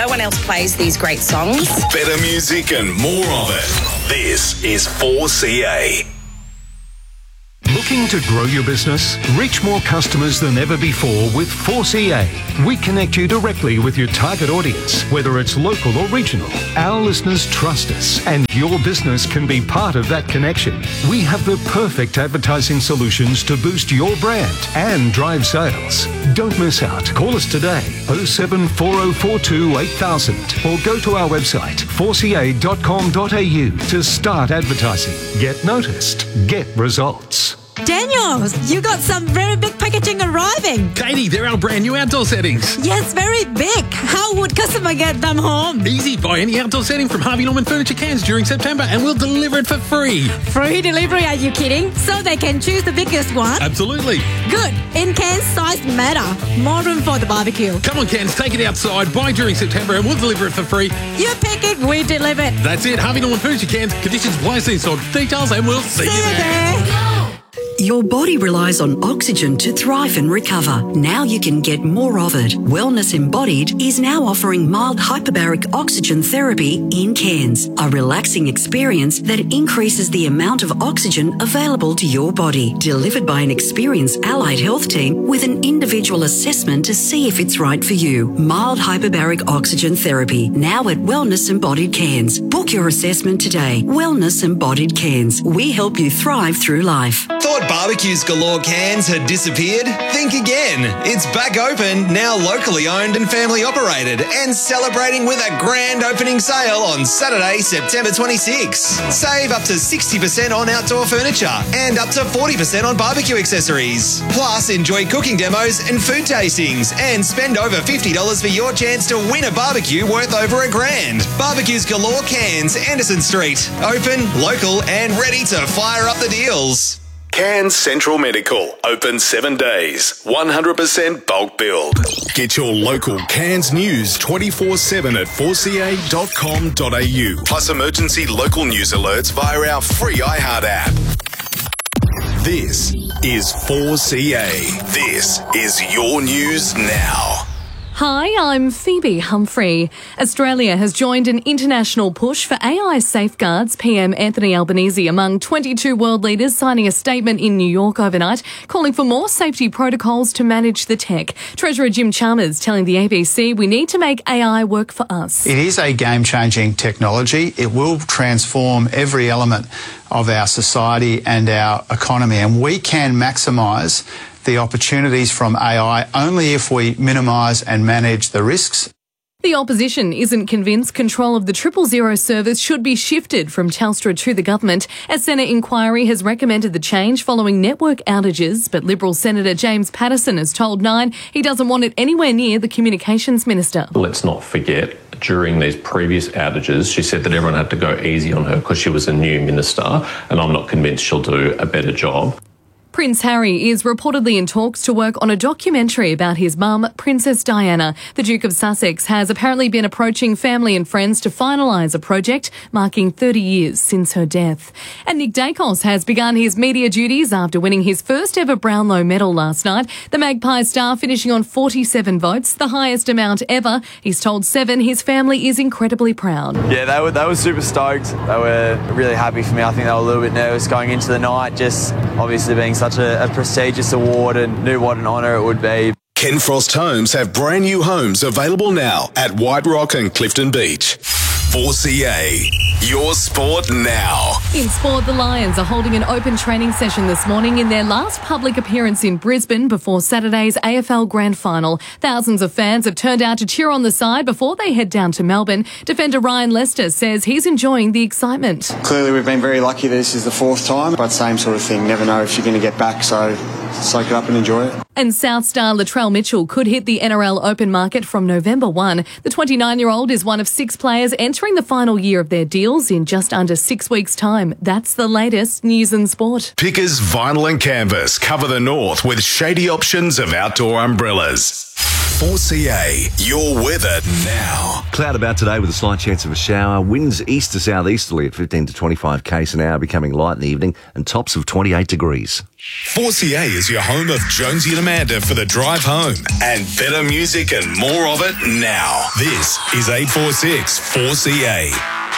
no one else plays these great songs. Better music and more of it. This is 4CA. Looking to grow your business? Reach more customers than ever before with 4CA. We connect you directly with your target audience, whether it's local or regional. Our listeners trust us, and your business can be part of that connection. We have the perfect advertising solutions to boost your brand and drive sales. Don't miss out. Call us today, 0740442 8000, or go to our website, 4ca.com.au to start advertising. Get noticed. Get results. Daniel, you got some very big packaging arriving. Katie, they're our brand new outdoor settings. Yes, very big. How would customer get them home? Easy. Buy any outdoor setting from Harvey Norman Furniture Cairns during September and we'll deliver it for free. Free delivery, are you kidding? So they can choose the biggest one? Absolutely. Good. In Cairns, size matter. More room for the barbecue. Come on, Cairns, take it outside. Buy during September and we'll deliver it for free. You pick it, we deliver it. That's it. Harvey Norman Furniture Cairns. Conditions apply. See stock details and we'll see you there. Your body relies on oxygen to thrive and recover. Now you can get more of it. Wellness Embodied is now offering mild hyperbaric oxygen therapy in Cairns, a relaxing experience that increases the amount of oxygen available to your body, delivered by an experienced allied health team with an individual assessment to see if it's right for you. Mild hyperbaric oxygen therapy, now at Wellness Embodied Cairns. Book your assessment today. Wellness Embodied Cairns. We help you thrive through life. Thought Barbecues Galore Cairns had disappeared? Think again. It's back open, now locally owned and family operated, and celebrating with a grand opening sale on Saturday, September 26. Save up to 60% on outdoor furniture and up to 40% on barbecue accessories. Plus, enjoy cooking demos and food tastings, and spend over $50 for your chance to win a barbecue worth over $1,000. Barbecues Galore Cairns, Anderson Street. Open, local, and ready to fire up the deals. Cairns Central Medical, open 7 days, 100% bulk build. Get your local Cairns news 24/7 at 4ca.com.au, plus emergency local news alerts via our free iHeart app. This is 4CA. This is your news now. Hi, I'm Phoebe Humphrey. Australia has joined an international push for AI safeguards. PM Anthony Albanese among 22 world leaders signing a statement in New York overnight calling for more safety protocols to manage the tech. Treasurer Jim Chalmers telling the ABC we need to make AI work for us. It is a game-changing technology. It will transform every element of our society and our economy, and we can maximise the opportunities from AI only if we minimise and manage the risks. The opposition isn't convinced control of the 000 service should be shifted from Telstra to the government. A Senate inquiry has recommended the change following network outages, but Liberal Senator James Patterson has told Nine he doesn't want it anywhere near the Communications Minister. Let's not forget, during these previous outages, she said that everyone had to go easy on her because she was a new minister, and I'm not convinced she'll do a better job. Prince Harry is reportedly in talks to work on a documentary about his mum, Princess Diana. The Duke of Sussex has apparently been approaching family and friends to finalise a project marking 30 years since her death. And Nick Dacos has begun his media duties after winning his first ever Brownlow medal last night. The Magpies star finishing on 47 votes, the highest amount ever. He's told Seven his family is incredibly proud. Yeah, they were super stoked. They were really happy for me. I think they were a little bit nervous going into the night, just obviously being such a prestigious award, and knew what an honour it would be. Ken Frost Homes have brand new homes available now at White Rock and Clifton Beach. 4CA, your sport now. In sport, the Lions are holding an open training session this morning in their last public appearance in Brisbane before Saturday's AFL Grand Final. Thousands of fans have turned out to cheer on the side before they head down to Melbourne. Defender Ryan Lester says he's enjoying the excitement. Clearly we've been very lucky that this is the fourth time, but same sort of thing. Never know if you're going to get back, so soak it up and enjoy it. And South star Latrell Mitchell could hit the NRL Open market from November 1. The 29-year-old is one of 6 players entering the final year of their deals in just under 6 weeks' time. That's the latest news and sport. Pickers Vinyl and Canvas cover the north with shady options of outdoor umbrellas. 4CA, your weather now. Cloud about today with a slight chance of a shower. Winds east to southeasterly at 15 to 25 k's an hour, becoming light in the evening, and tops of 28 degrees. 4CA is your home of Jonesy and Amanda for the drive home. And better music and more of it now. This is 846 4CA.